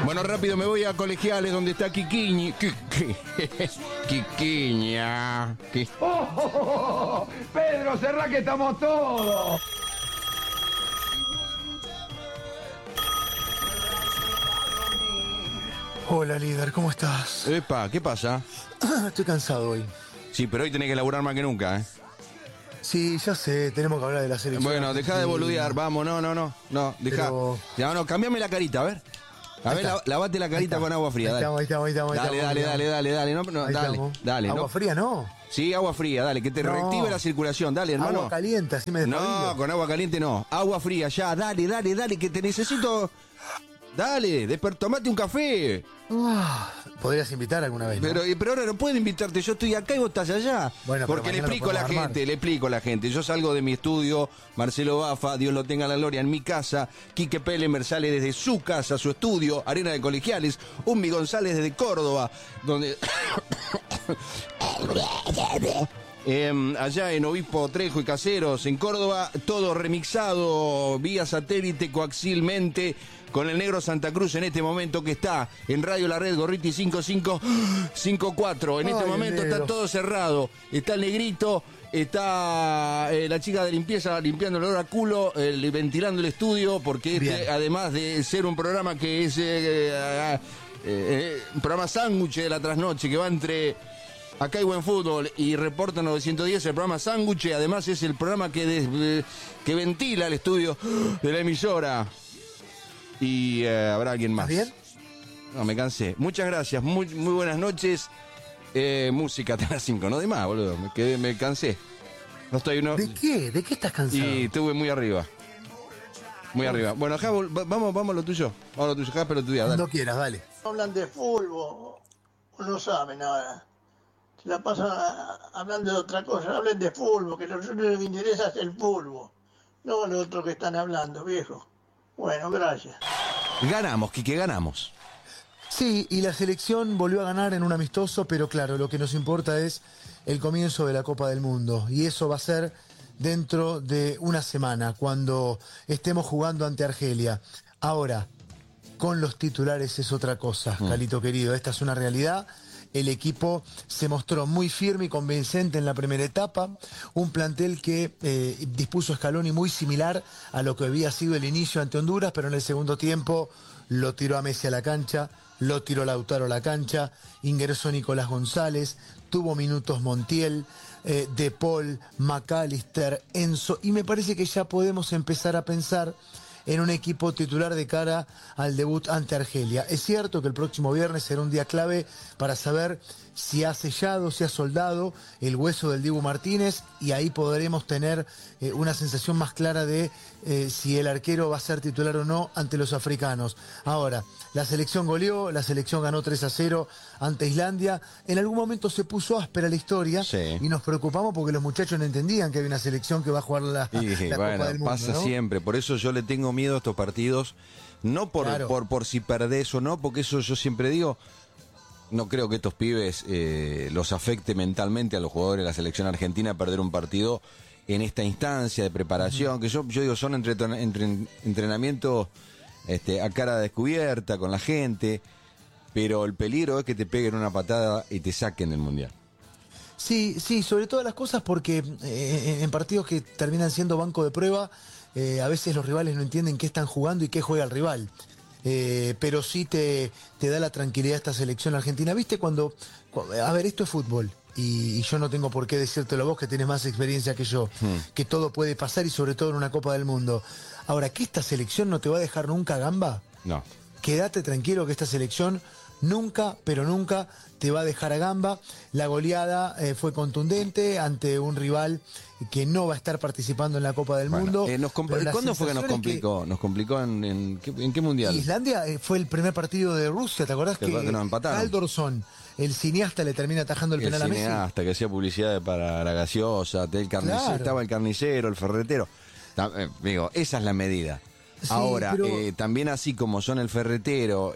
Bueno, rápido me voy a Colegiales, donde está Quiquiñi. Quiquiña. Pedro, cerrá que estamos todos. Hola, líder, ¿cómo estás? Epa, ¿qué pasa? Estoy cansado hoy. Sí, pero hoy tenés que laburar más que nunca, ¿eh? Sí, ya sé, tenemos que hablar de la selección. Bueno, dejá de boludear, vamos, no, dejá. Pero... Ya, no, cambiame la carita, a ver. A ver, lavate la carita con agua fría, dale. Ahí estamos. Dale. Agua fría, ¿no? Sí, agua fría, dale, que te reactive la circulación, dale, hermano. Agua caliente, así me despabillo. No, con agua caliente no. Agua fría, ya, dale, que te necesito. Dale, tomate un café. Podrías invitar alguna vez, ¿no? Pero ahora no puedo invitarte, yo estoy acá y vos estás allá. Bueno, porque le explico a la gente, yo salgo de mi estudio, Marcelo Bafa, Dios lo tenga la gloria, en mi casa, Quique Pelemer sale desde su casa, su estudio, Arena de Colegiales, Unmi González desde Córdoba, donde... allá en Obispo Trejo y Caseros, en Córdoba, todo remixado vía satélite coaxialmente con el negro Santa Cruz en este momento, que está en Radio La Red, Gorriti 5554. En este momento está todo cerrado. Está el negrito, está la chica de limpieza limpiando el olor a culo, ventilando el estudio, porque además de ser un programa que es un programa sándwich de la trasnoche, que va entre Acá hay Buen Fútbol y Reporta 910, el programa Sándwich, además es el programa que ventila el estudio de la emisora. Y habrá alguien más. ¿Estás bien? No, me cansé. Muchas gracias, muy buenas noches. Música hasta las 5, no de más, boludo. Me cansé. No estoy uno. ¿De qué? ¿De qué estás cansado? Y estuve muy arriba. Muy arriba. Bueno, acá vamos a lo tuyo. Vamos a lo tuyo, acá, pero estudia, dale. Cuando quieras, dale. Hablan de fútbol, no saben nada. Se la pasan hablando de otra cosa. Hablen de fútbol, que lo que les interesa es el fútbol. No lo otro que están hablando, viejo. Bueno, gracias. Ganamos, Quique, ganamos. Sí, y la selección volvió a ganar en un amistoso, pero claro, lo que nos importa es el comienzo de la Copa del Mundo. Y eso va a ser dentro de una semana, cuando estemos jugando ante Argelia. Ahora, con los titulares es otra cosa, Calito querido. Esta es una realidad. El equipo se mostró muy firme y convincente en la primera etapa. Un plantel que dispuso Scaloni muy similar a lo que había sido el inicio ante Honduras, pero en el segundo tiempo lo tiró a Messi a la cancha, lo tiró Lautaro a la cancha, ingresó Nicolás González, tuvo minutos Montiel, De Paul, McAllister, Enzo, y me parece que ya podemos empezar a pensar en un equipo titular de cara al debut ante Argelia. Es cierto que el próximo viernes será un día clave para saber si ha sellado, si ha soldado el hueso del Dibu Martínez, y ahí podremos tener una sensación más clara de si el arquero va a ser titular o no ante los africanos. Ahora, la selección goleó, la selección ganó 3-0 ante Islandia. En algún momento se puso áspera la historia, sí, y nos preocupamos porque los muchachos no entendían que había una selección que va a jugar la Copa del Mundo. Pasa, ¿no? Siempre, por eso yo le tengo miedo a estos partidos, no por si perdés o no, porque eso yo siempre digo. No creo que estos pibes los afecte mentalmente a los jugadores de la selección argentina perder un partido en esta instancia de preparación, que yo digo son entrenamientos a cara descubierta con la gente, pero el peligro es que te peguen una patada y te saquen del Mundial. Sí, sobre todas las cosas, porque en partidos que terminan siendo banco de prueba, a veces los rivales no entienden qué están jugando y qué juega el rival. Pero sí te da la tranquilidad esta selección argentina. ¿Viste cuando a ver, esto es fútbol, y yo no tengo por qué decírtelo a vos, que tenés más experiencia que yo, que todo puede pasar, y sobre todo en una Copa del Mundo. Ahora, ¿que esta selección no te va a dejar nunca gamba? No. Quédate tranquilo que esta selección nunca, pero nunca te va a dejar a gamba. La goleada fue contundente ante un rival que no va a estar participando en la Copa del Mundo. ¿Cuándo fue que nos complicó? ¿Nos complicó en qué mundial? Islandia fue el primer partido de Rusia, ¿te acordás? Que nos empataron. Aldorsson, el cineasta, le termina atajando el penal a Messi. El cineasta que hacía publicidad para la gaseosa, claro. Estaba el carnicero, el ferretero. Digo, esa es la medida. Sí, ahora, pero... también así como son el ferretero,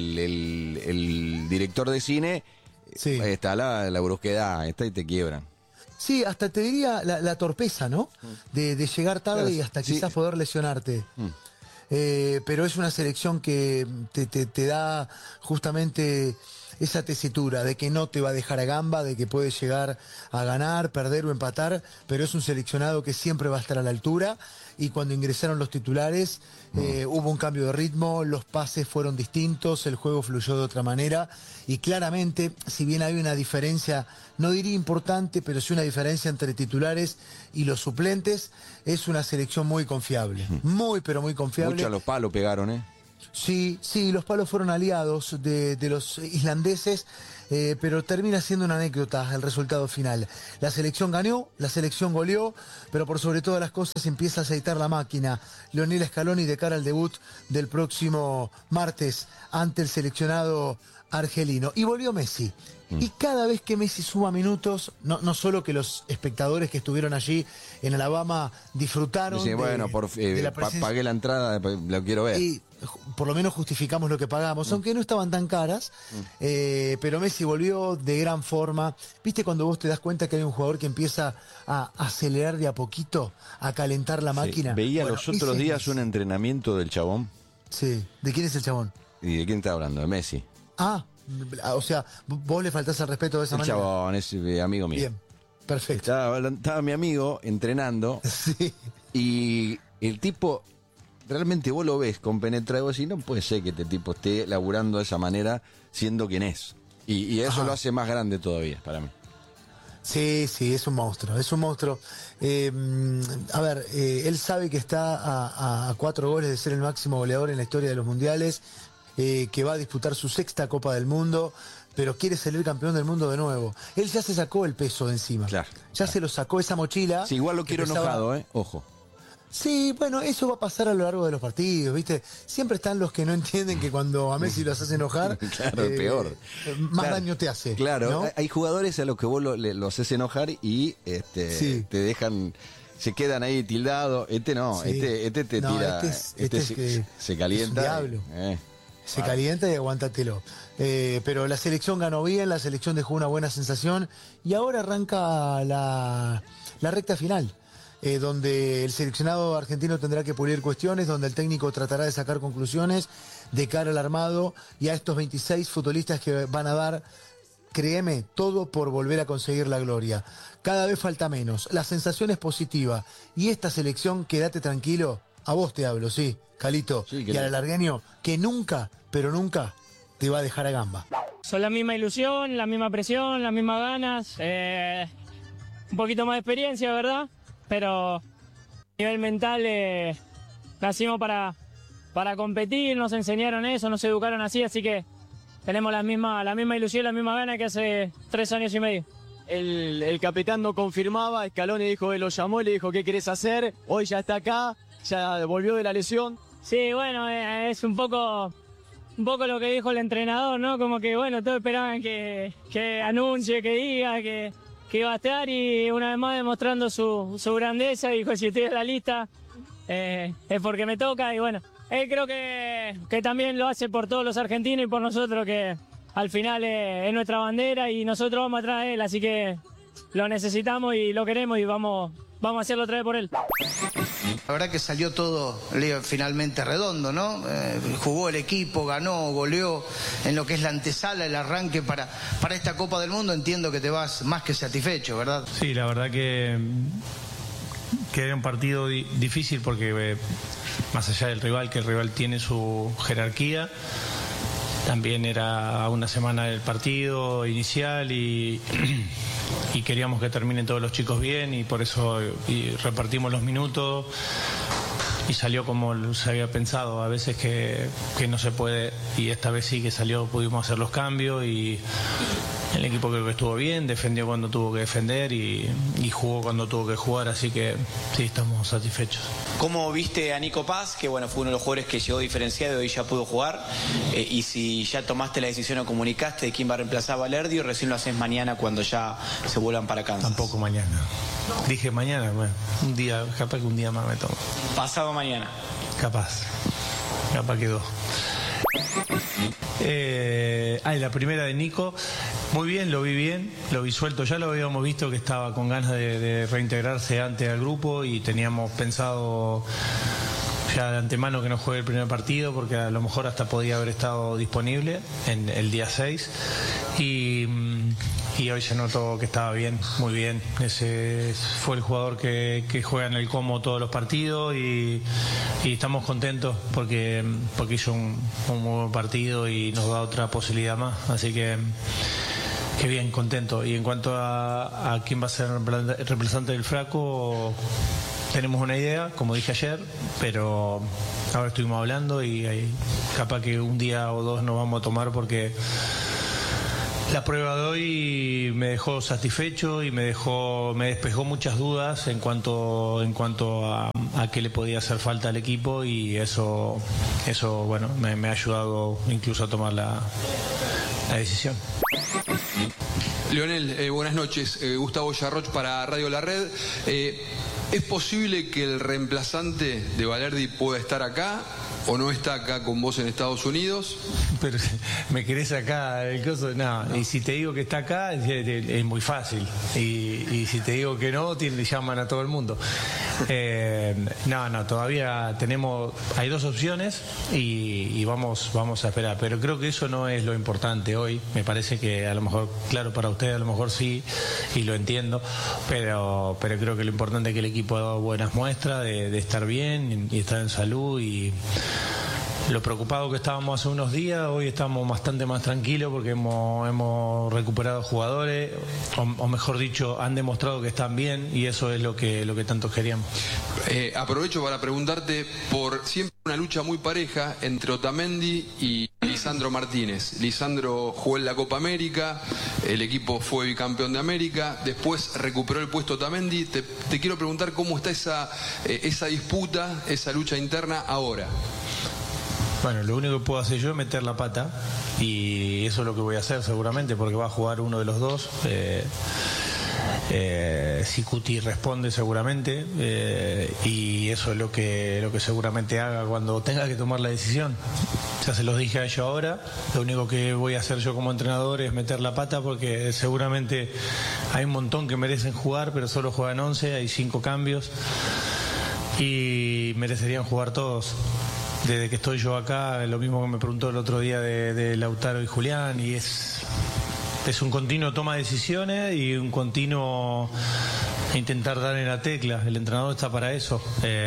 el director de cine, sí, está la brusquedad, y te quiebran. Sí, hasta te diría la torpeza, ¿no? De llegar tarde y hasta quizás poder lesionarte. pero es una selección que te da justamente esa tesitura de que no te va a dejar a gamba, de que puede llegar a ganar, perder o empatar, pero es un seleccionado que siempre va a estar a la altura. Y cuando ingresaron los titulares hubo un cambio de ritmo, los pases fueron distintos, el juego fluyó de otra manera y claramente, si bien hay una diferencia, no diría importante, pero sí una diferencia entre titulares y los suplentes, es una selección muy confiable, muy pero muy confiable. Mucho a los palos pegaron, ¿eh? Sí, los palos fueron aliados de los islandeses, pero termina siendo una anécdota el resultado final. La selección ganó, la selección goleó, pero por sobre todas las cosas empieza a aceitar la máquina Lionel Scaloni de cara al debut del próximo martes ante el seleccionado argelino. Y volvió Messi. Y cada vez que Messi suma minutos, no solo que los espectadores que estuvieron allí en Alabama disfrutaron sí, bueno, de la presencia, pagué la entrada, lo quiero ver. Y por lo menos justificamos lo que pagamos, aunque no estaban tan caras, pero Messi volvió de gran forma. ¿Viste cuando vos te das cuenta que hay un jugador que empieza a acelerar de a poquito, a calentar la máquina? Veía los otros días un entrenamiento del chabón. Sí, ¿de quién es el chabón? ¿Y de quién está hablando? De Messi. Ah, o sea, vos le faltás al respeto de esa manera. El chabón es amigo mío. Bien, perfecto. Estaba mi amigo entrenando Sí. y el tipo, realmente vos lo ves compenetrado y vos decís, no puede ser que este tipo esté laburando de esa manera siendo quien es. Y eso lo hace más grande todavía para mí. Sí, es un monstruo, es un monstruo. A ver, él sabe que está a 4 goles de ser el máximo goleador en la historia de los mundiales, que va a disputar su 6ª Copa del Mundo, pero quiere ser el campeón del mundo de nuevo. Él ya se sacó el peso de encima. Claro. Ya se lo sacó esa mochila. Sí, igual lo quiero enojado, ojo. Sí, bueno, eso va a pasar a lo largo de los partidos, ¿viste? Siempre están los que no entienden que cuando a Messi lo haces enojar, claro, peor. Más daño te hace. Claro, ¿no? Hay jugadores a los que vos lo haces enojar y te dejan, se quedan ahí tildados. Este no, Sí. este te tira, se calienta. Es un diablo. Se calienta y aguántatelo. Pero la selección ganó bien, la selección dejó una buena sensación y ahora arranca la recta final. Donde el seleccionado argentino tendrá que pulir cuestiones, donde el técnico tratará de sacar conclusiones de cara al armado y a estos 26 futbolistas que van a dar, créeme, todo por volver a conseguir la gloria. Cada vez falta menos, la sensación es positiva y esta selección, quédate tranquilo, a vos te hablo, sí, Calito, sí, y al alargueño, que nunca, pero nunca te va a dejar a gamba. Son la misma ilusión, la misma presión, las mismas ganas, un poquito más de experiencia, ¿verdad? Pero a nivel mental nacimos para competir, nos enseñaron eso, nos educaron así que tenemos la misma ilusión, la misma gana que hace 3 años y medio. El capitán no confirmaba, Scaloni dijo que lo llamó y le dijo ¿qué querés hacer? Hoy ya está acá, ya volvió de la lesión. Sí, bueno, es un poco lo que dijo el entrenador, ¿no? Como que bueno, todos esperaban que anuncie, que diga, que iba a estar y una vez más demostrando su grandeza, dijo si estoy en la lista es porque me toca y bueno, él creo que también lo hace por todos los argentinos y por nosotros que al final es nuestra bandera y nosotros vamos atrás de él, así que lo necesitamos y lo queremos y vamos a hacerlo otra vez por él. La verdad que salió todo finalmente redondo, ¿no? Jugó el equipo, ganó, goleó en lo que es la antesala, el arranque para esta Copa del Mundo. Entiendo que te vas más que satisfecho, ¿verdad? Sí, la verdad que era un partido difícil porque más allá del rival, que el rival tiene su jerarquía, también era a una semana del partido inicial y queríamos que terminen todos los chicos bien y por eso repartimos los minutos y salió como se había pensado. A veces que no se puede y esta vez sí que salió, pudimos hacer los cambios y el equipo creo que estuvo bien, defendió cuando tuvo que defender y jugó cuando tuvo que jugar, así que sí, estamos satisfechos. ¿Cómo viste a Nico Paz? Que bueno, fue uno de los jugadores que llegó diferenciado y hoy ya pudo jugar. Y si ya tomaste la decisión o comunicaste de quién va a reemplazar a Valerdi o recién lo haces mañana cuando ya se vuelvan para Kansas. Tampoco mañana. Dije mañana, bueno, un día, capaz que un día más me tomo. Pasado mañana. Capaz que 2. La primera de Nico, muy bien, lo vi suelto, ya lo habíamos visto que estaba con ganas de reintegrarse antes al grupo y teníamos pensado ya de antemano que no juegue el primer partido, porque a lo mejor hasta podía haber estado disponible en el día 6. Y hoy se notó que estaba bien, muy bien. Ese fue el jugador que juega en el Como todos los partidos y estamos contentos porque hizo un muy buen partido y nos da otra posibilidad más. Así que bien, contento. Y en cuanto a quién va a ser el reemplazante del Flaco, tenemos una idea, como dije ayer, pero ahora estuvimos hablando y capaz que un día o dos nos vamos a tomar, porque la prueba de hoy me dejó satisfecho y me despejó muchas dudas en cuanto a qué le podía hacer falta al equipo, y eso bueno, me ha ayudado incluso a tomar la decisión. Lionel, buenas noches. Gustavo Yarroch para Radio La Red. ¿Es posible que el reemplazante de Valerdi pueda estar acá o no está acá con vos en Estados Unidos? Pero me querés acá el coso, no. Y si te digo que está acá es muy fácil, y si te digo que no, llaman a todo el mundo. No, todavía hay dos opciones y vamos a esperar, pero creo que eso no es lo importante hoy. Me parece que a lo mejor, claro, para ustedes a lo mejor sí, y lo entiendo, pero creo que lo importante es que el equipo ha dado buenas muestras de estar bien y estar en salud, y lo preocupado que estábamos hace unos días, hoy estamos bastante más tranquilos porque hemos recuperado jugadores, o mejor dicho, han demostrado que están bien, y eso es lo que tanto queríamos. Aprovecho para preguntarte por siempre una lucha muy pareja entre Otamendi y Lisandro Martínez. Lisandro jugó en la Copa América, el equipo fue bicampeón de América, después recuperó el puesto Otamendi. Te quiero preguntar cómo está esa disputa, esa lucha interna ahora. Bueno, lo único que puedo hacer yo es meter la pata, y eso es lo que voy a hacer seguramente, porque va a jugar uno de los dos. Si Cuti responde seguramente, y eso es lo que seguramente haga cuando tenga que tomar la decisión. Ya se los dije a ellos ahora, lo único que voy a hacer yo como entrenador es meter la pata, porque seguramente hay un montón que merecen jugar, pero solo juegan 11, hay 5 cambios y merecerían jugar todos. Desde que estoy yo acá, lo mismo que me preguntó el otro día de Lautaro y Julián, y es un continuo toma de decisiones y un continuo intentar dar en la tecla. El entrenador está para eso.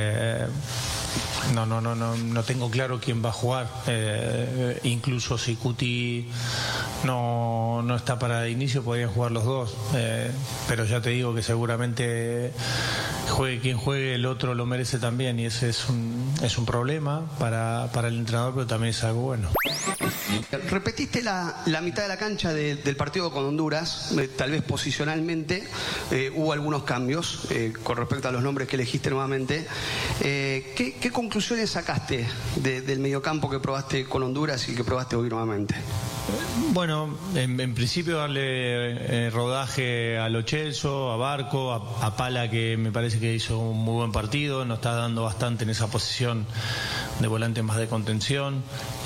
No tengo claro quién va a jugar. Incluso si Cuti no está para el inicio, podrían jugar los dos. Pero ya te digo que seguramente juegue quien juegue, el otro lo merece también, y ese es un problema para el entrenador, pero también es algo bueno. Repetiste la mitad de la cancha del partido con Honduras, tal vez posicionalmente hubo algunos cambios con respecto a los nombres que elegiste nuevamente. ¿Qué conclusiones sacaste del mediocampo que probaste con Honduras y que probaste hoy nuevamente? Bueno, en principio darle rodaje a Lo Celso, a Barco, a Pala, que me parece que hizo un muy buen partido, nos está dando bastante en esa posición de volante más de contención,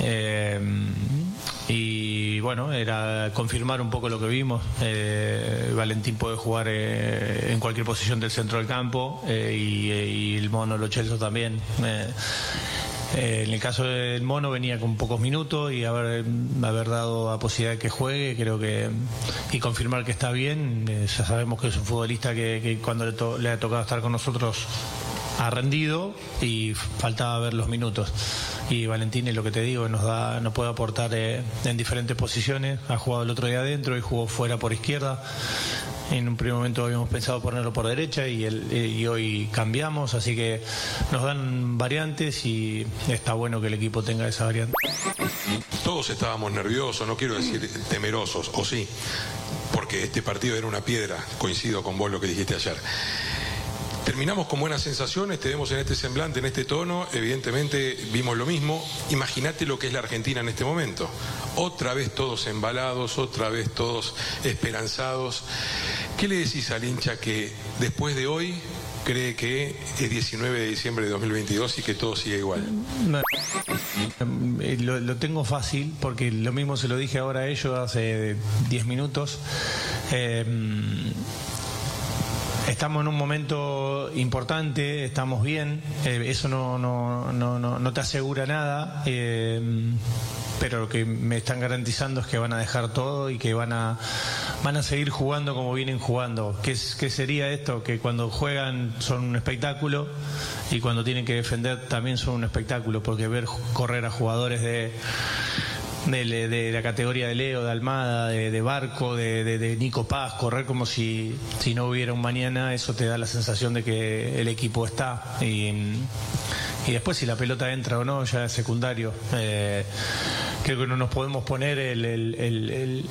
y bueno, era confirmar un poco lo que vimos. Valentín puede jugar en cualquier posición del centro del campo, y el mono Lo Celso también. En el caso del mono venía con pocos minutos, y haber dado la posibilidad de que juegue, creo que, y confirmar que está bien. Ya sabemos que es un futbolista que cuando le ha tocado estar con nosotros ha rendido, y faltaba ver los minutos. Y Valentín, es lo que te digo, nos puede aportar en diferentes posiciones. Ha jugado el otro día adentro y jugó fuera por izquierda. En un primer momento habíamos pensado ponerlo por derecha, y hoy cambiamos, así que nos dan variantes, y está bueno que el equipo tenga esa variante. Todos estábamos nerviosos, no quiero decir temerosos, o sí, porque este partido era una piedra. Coincido con vos lo que dijiste ayer. Terminamos con buenas sensaciones, te vemos en este semblante, en este tono, evidentemente vimos lo mismo. Imagínate lo que es la Argentina en este momento. Otra vez todos embalados, otra vez todos esperanzados. ¿Qué le decís al hincha que después de hoy cree que es 19 de diciembre de 2022 y que todo sigue igual? Lo tengo fácil, porque lo mismo se lo dije ahora a ellos hace 10 minutos. estamos en un momento importante, estamos bien, eso no te asegura nada, pero lo que me están garantizando es que van a dejar todo y que van a seguir jugando como vienen jugando. ¿Qué sería esto? Que cuando juegan son un espectáculo y cuando tienen que defender también son un espectáculo, porque ver correr a jugadores de la categoría de Leo, de Almada, de Barco, de Nico Paz, correr como si no hubiera un mañana, eso te da la sensación de que el equipo está. Y después si la pelota entra o no ya es secundario. Creo que no nos podemos poner el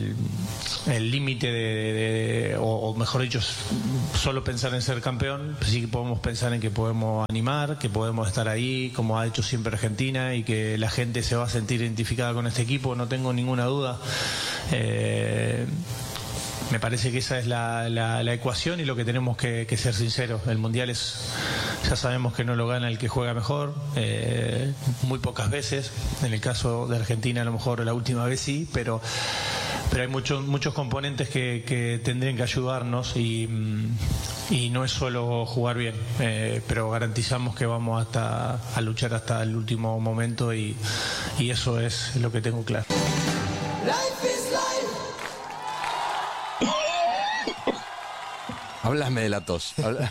límite o mejor dicho, solo pensar en ser campeón. Sí que podemos pensar en que podemos animar, que podemos estar ahí, como ha hecho siempre Argentina, y que la gente se va a sentir identificada con este equipo, no tengo ninguna duda. Me parece que esa es la ecuación y lo que tenemos que ser sinceros. El Mundial ya sabemos que no lo gana el que juega mejor, muy pocas veces. En el caso de Argentina a lo mejor la última vez sí, pero hay muchos componentes que tendrían que ayudarnos y no es solo jugar bien, pero garantizamos que vamos a luchar hasta el último momento y eso es lo que tengo claro. Háblame de la tos.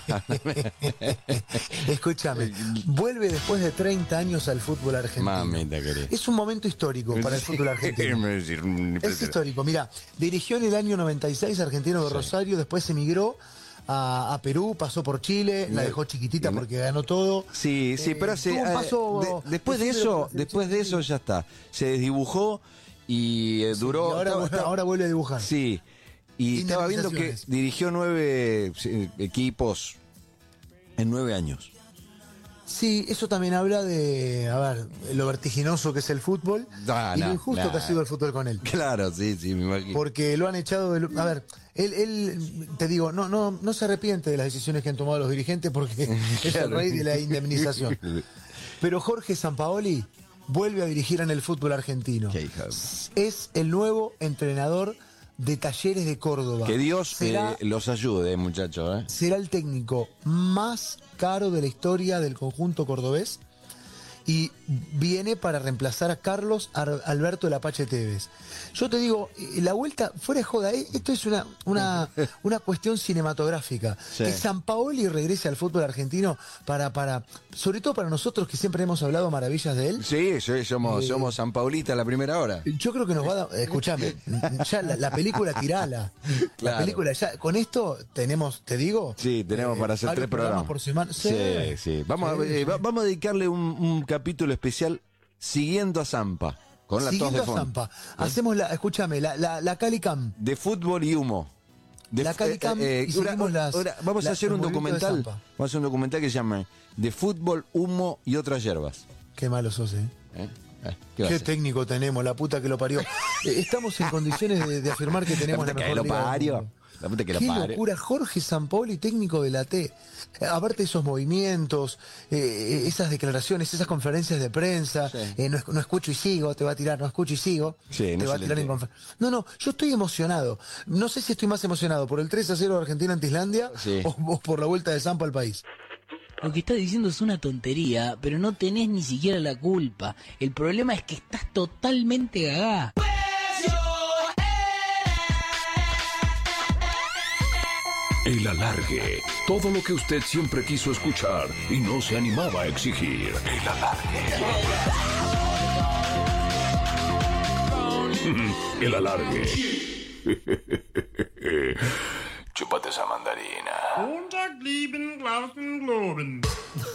Escúchame, vuelve después de 30 años al fútbol argentino. Mamita querida. Es un momento histórico para el fútbol argentino. Es histórico. Mira, dirigió en el año 96 Argentino de Rosario, después emigró a Perú, pasó por Chile, la dejó chiquitita porque ganó todo. Sí, pero después de eso ya está. Se desdibujó y duró. Y ahora vuelve a dibujar. Sí. Y estaba viendo que dirigió 9 equipos en 9 años. Sí, eso también habla de, lo vertiginoso que es el fútbol y lo injusto que ha sido el fútbol con él. Claro, sí, me imagino. Porque lo han echado él, te digo, no se arrepiente de las decisiones que han tomado los dirigentes porque es el rey de la indemnización. Pero Jorge Sampaoli vuelve a dirigir en el fútbol argentino. Es el nuevo entrenador de Talleres de Córdoba. Que Dios los ayude, muchachos. Será el técnico más caro de la historia del conjunto cordobés y viene para reemplazar a Carlos Alberto el Apache Tevez. Yo te digo, la vuelta, fuera de joda, esto es una cuestión cinematográfica. Sí. Que Sampaoli regrese al fútbol argentino sobre todo para nosotros que siempre hemos hablado maravillas de él. Sí, somos Sampaolita a la primera hora. Yo creo que nos va a dar, escuchame, ya la película tirala. Claro. La película, ya con esto tenemos, te digo. Sí, tenemos para hacer 3 programas por semana. Sí. Vamos a dedicarle un capítulo especial siguiendo a Zampa. Con la tos de fondo. Zampa. Hacemos la Calicam. De fútbol y humo. La Calicam y seguimos vamos a hacer un documental. Vamos a hacer un documental que se llama De fútbol, humo y otras hierbas. Qué malo sos, Qué técnico tenemos, la puta que lo parió. Estamos en condiciones de afirmar que tenemos la mejor liga. Qué locura, Jorge Sampaoli, técnico de la T. Aparte de esos movimientos, esas declaraciones, esas conferencias de prensa, no escucho y sigo, te va a tirar, no escucho y sigo, te va a tirar en conferencia. No, yo estoy emocionado. No sé si estoy más emocionado por el 3-0 de Argentina ante Islandia o por la vuelta de Zampa al país. Lo que estás diciendo es una tontería, pero no tenés ni siquiera la culpa. El problema es que estás totalmente gagá. El Alargue. Todo lo que usted siempre quiso escuchar y no se animaba a exigir. El Alargue. El Alargue. Chúpate esa mandarina.